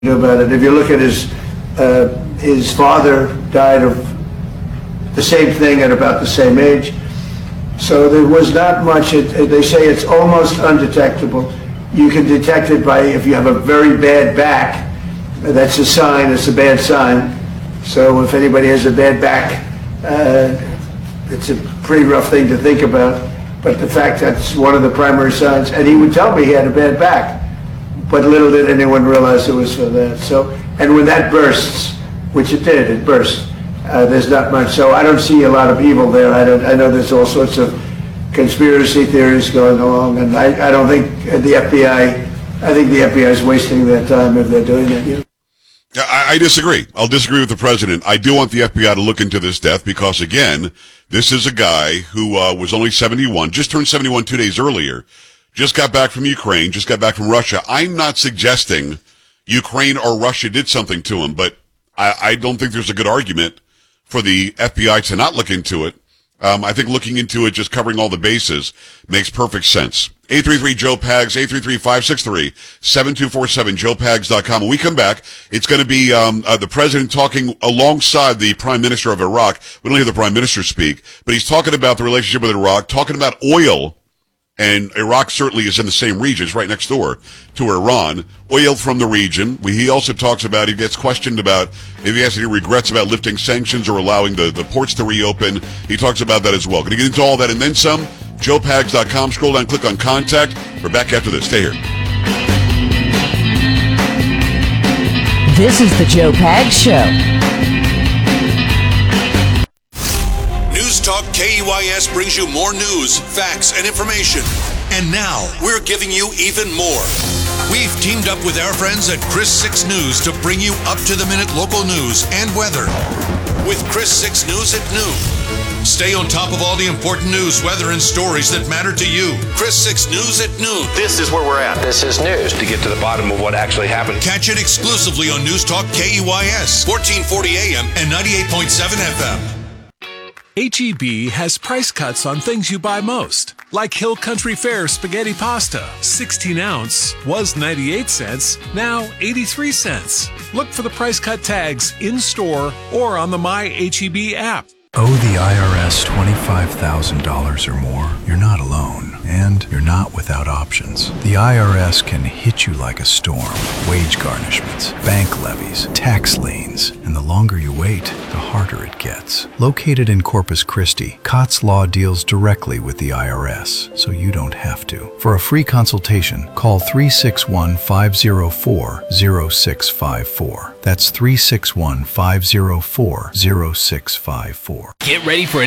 about it. If you look at his father died of the same thing at about the same age. So there was not much. They say it's almost undetectable. You can detect it by if you have a very bad back. That's a sign. It's a bad sign. So if anybody has a bad back, it's a pretty rough thing to think about. But the fact that's one of the primary signs. And he would tell me he had a bad back. But little did anyone realize it was for that. So, and when that bursts, which it did, it burst. There's not much. So I don't see a lot of evil there. I know there's all sorts of conspiracy theories going along, and I don't think the FBI. I think the FBI is wasting their time if they're doing it. You know? Yeah, I disagree. I'll disagree with the president. I do want the FBI to look into this death because, again, this is a guy who was only 71, just turned 71 2 days earlier. Just got back from Ukraine, just got back from Russia. I'm not suggesting Ukraine or Russia did something to him, but I don't think there's a good argument for the FBI to not look into it. I think looking into it, just covering all the bases, makes perfect sense. 833-JOE-PAGS, 833-563-7247, joepags.com. When we come back, it's going to be the president talking alongside the prime minister of Iraq. We don't hear the prime minister speak, but he's talking about the relationship with Iraq, talking about oil. And Iraq certainly is in the same region. It's right next door to Iran. Oil from the region. He also talks about, he gets questioned about if he has any regrets about lifting sanctions or allowing the ports to reopen. He talks about that as well. Going to get into all that and then some. JoePags.com. Scroll down, click on contact. We're back after this. Stay here. This is the Joe Pags Show. News Talk KUIS brings you more news, facts, and information. And now, we're giving you even more. We've teamed up with our friends at Chris 6 News to bring you up-to-the-minute local news and weather. With Chris 6 News at noon. Stay on top of all the important news, weather, and stories that matter to you. Chris 6 News at noon. This is where we're at. This is news. To get to the bottom of what actually happened. Catch it exclusively on News Talk KUIS, 1440 AM and 98.7 FM. H-E-B has price cuts on things you buy most, like Hill Country Fair spaghetti pasta, 16 ounce, was 98 cents, now 83 cents. Look for the price cut tags in-store or on the My H-E-B app. Owe the IRS $25,000 or more? You're not alone, and you're not without options. The IRS can hit you like a storm. Wage garnishments, bank levies, tax liens, and the longer you wait, the harder it gets. Located in Corpus Christi, Cots Law deals directly with the IRS, so you don't have to. For a free consultation, call 361-504-0654. That's 361-504-0654. Get ready for